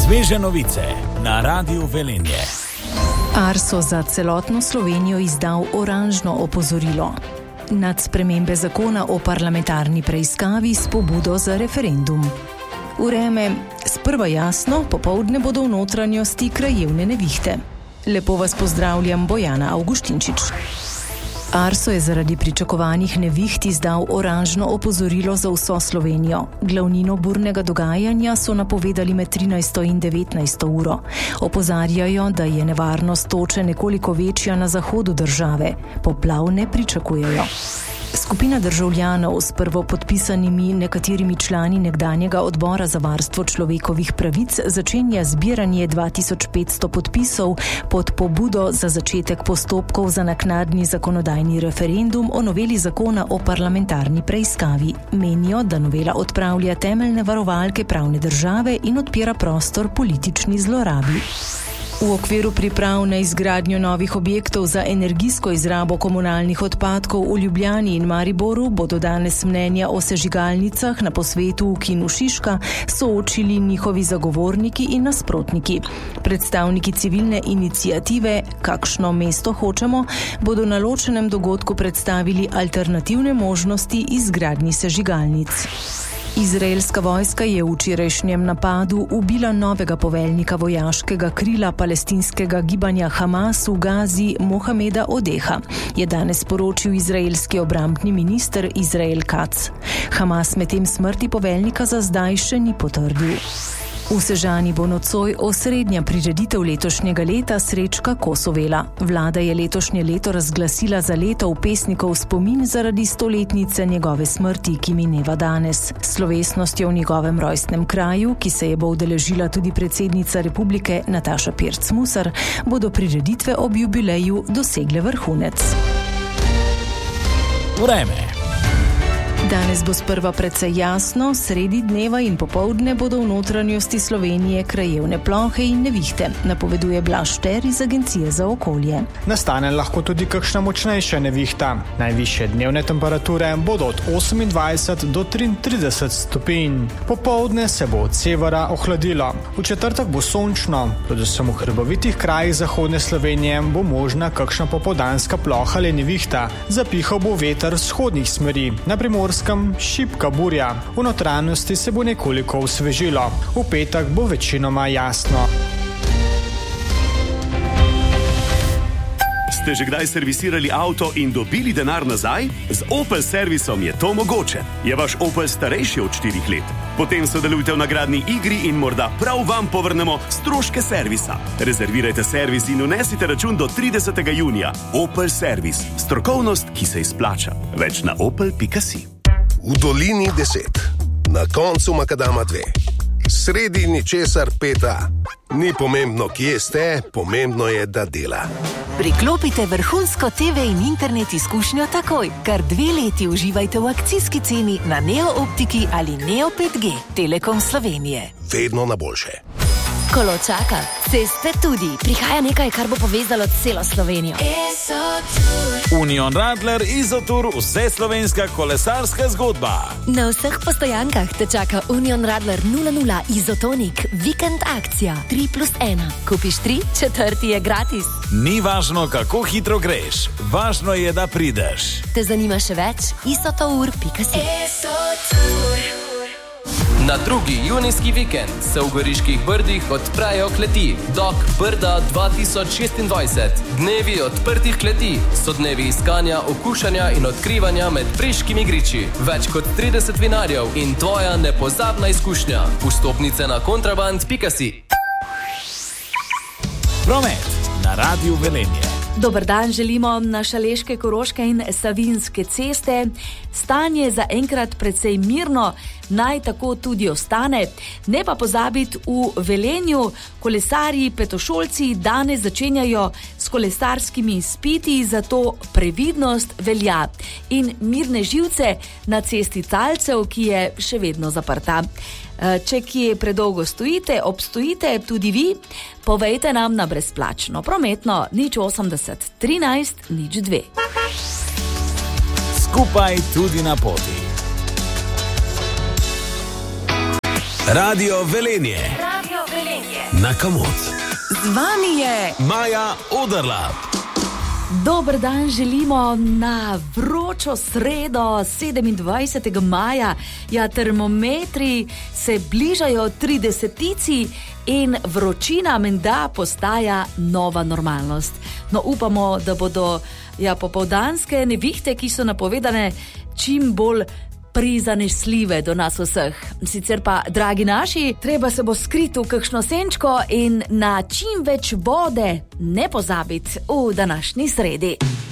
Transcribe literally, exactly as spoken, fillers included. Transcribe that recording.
Sveže novice na Radiu Velenje. Arso za celotno Slovenijo izdal oranžno opozorilo nad spremembe zakona o parlamentarni preiskavi s pobudo za referendum. Vreme sprva jasno, popoldne bodo v notranjosti krajevne nevihte. Lepo vas pozdravljam, Bojana Avguštinčič. Arso je zaradi pričakovanih neviht izdal oranžno opozorilo za vso Slovenijo. Glavnino burnega dogajanja so napovedali med trinajsto in devetnajsto uro. Opozarjajo, da je nevarnost toče nekoliko večja na zahodu države. Poplav ne pričakujejo. Skupina državljanov s prvopodpisanimi nekaterimi člani nekdanjega odbora za varstvo človekovih pravic začenja zbiranje dva tisoč petsto podpisov pod pobudo za začetek postopkov za naknadni zakonodajni referendum o noveli zakona o parlamentarni preiskavi. Menijo, da novela odpravlja temeljne varovalke pravne države in odpira prostor politični zlorabi. V okviru priprav na izgradnjo novih objektov za energijsko izrabo komunalnih odpadkov v Ljubljani in Mariboru bodo danes mnenja o sežigalnicah na posvetu v Kinu Šiška soočili njihovi zagovorniki in nasprotniki. Predstavniki civilne iniciative Kakšno mesto hočemo bodo na ločenem dogodku predstavili alternativne možnosti izgradnji sežigalnic. Izraelska vojska je v včerajšnjem napadu ubila novega poveljnika vojaškega krila palestinskega gibanja Hamas v Gazi Mohameda Odeha, je danes poročil izraelski obrambni minister Izrael Katz. Hamas medtem smrti poveljnika za zdaj še ni potrdil. V Sežani bo nocoj osrednja prireditev letošnjega leta Srečka Kosovela. Vlada je letošnje leto razglasila za leto v pesnikov spomin zaradi stoletnice njegove smrti, ki mineva danes. Slovesnostjo v njegovem rojstnem kraju, ki se je bo udeležila tudi predsednica republike Nataša Pirc Musar, bodo prireditve ob jubileju dosegle vrhunec. Vreme. Danes bo sprva precej jasno, sredi dneva in popoldne bodo v notranjosti Slovenije krajevne plohe in nevihte, napoveduje Blaž Šter iz Agencije za okolje. Nastane lahko tudi kakšna močnejša nevihta. Najvišje dnevne temperature bodo od osemindvajset do triintrideset stopinj. Popoldne se bo od severa ohladilo. V četrtek bo sončno, predvsem v hribovitih krajih zahodne Slovenije bo možna kakšna popoldanska ploha ali nevihta. Zapihal bo veter vzhodnih smeri, na Primorskem šibka burja. V notranjosti se bo nekoliko osvežilo. V petek bo večinoma jasno. Ste že kdaj servisirali avto in dobili denar nazaj? Z Opel servisom je to mogoče. Je vaš Opel starejši od štirih let? Potem sodelujte v nagradni igri in morda prav vam povrnemo stroške servisa. Rezervirajte servis in unesite račun do tridesetega junija. Opel servis. Strokovnost, ki se izplača. Več na opel pika si. V dolini deset, na koncu makadama dve, sredi ničesar peta. Ni pomembno, kje ste, pomembno je, da dela. Priklopite vrhunsko te ve in internet izkušnjo takoj. Kar dve leti uživajte v akcijski ceni na Neo Optiki ali Neo pet G. Telekom Slovenije. Vedno na boljše. Kolo čaka, ceste tudi. Prihaja nekaj, kar bo povezalo celo Slovenijo. Union Radler Izotur, vse slovenska kolesarska zgodba. Na vseh postojankah te čaka Union Radler nula nula Izotonik, vikend akcija tri plus ena. Kupiš tri, četrti je gratis. Ni važno, kako hitro greš, važno je, da prideš. Te zanima še več? isotour pika si. Na drugi junijski vikend se v Goriških Brdih odprejo kleti Dok Brda dva tisoč šestindvajset. Dnevi odprtih kleti so dnevi iskanja, okušanja in odkrivanja med priškimi griči. Več kot trideset vinarjev in tvoja nepozabna izkušnja. Vstopnice na kontraband pika si. Promet na Radiu Velenje. Dober dan želimo na Šaleške, Koroške in Savinjske ceste. Stanje za enkrat precej mirno, naj tako tudi ostane. Ne pa pozabiti, v Velenju kolesarji, petošolci danes začenjajo s kolesarskimi izpiti, zato previdnost velja. In mirne živce na cesti Talcev, ki je še vedno zaprta. Če kje predolgo stojite, obstojite tudi vi, povejte nam na brezplačno prometno nič osemdeset trinajst nič dve. Skupaj tudi na poti. Radio Velenje. Radio Velenje. Velenje. Na Komot. Z vami je Maja Oderla. Dober dan želimo na vročo sredo sedemindvajsetega maja. Ja, termometri se bližajo tridesetici in vročina menda postaja nova normalnost. No, upamo, da bodo ja, popoldanske nevihte, ki so napovedane, čim bolj prizanesljive do nas vseh. Sicer pa, dragi naši, treba se bo skriti v kakšno senčko in na čim več vode ne pozabiti v današnji sredi.